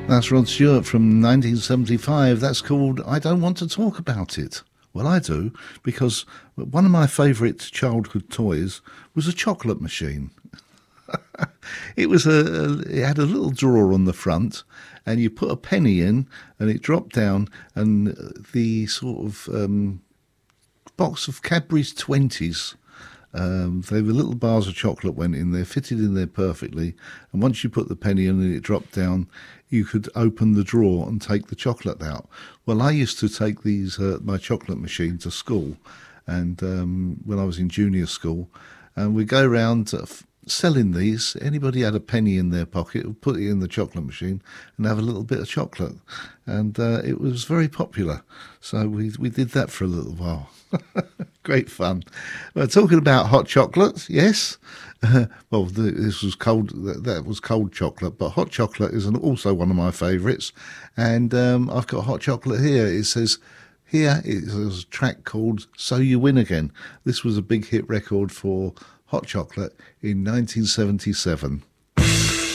That's Rod Stewart from 1975. That's called I Don't Want to Talk About It. Well, I do, because one of my favourite childhood toys was a chocolate machine. It had a little drawer on the front, and you put a penny in, and it dropped down, and the sort of box of Cadbury's 20s. They were little bars of chocolate went in there, fitted in there perfectly, and once you put the penny in and it dropped down, you could open the drawer and take the chocolate out. Well, I used to take my chocolate machine to school, and when I was in junior school, and we'd go around selling these. Anybody had a penny in their pocket would put it in the chocolate machine and have a little bit of chocolate, and it was very popular. So we did that for a little while. Great fun. Well, talking about hot chocolate, yes. This was cold. That was cold chocolate, but hot chocolate is also one of my favourites. And I've got hot chocolate here. It says here it's a track called "So You Win Again." This was a big hit record for Hot Chocolate in 1977.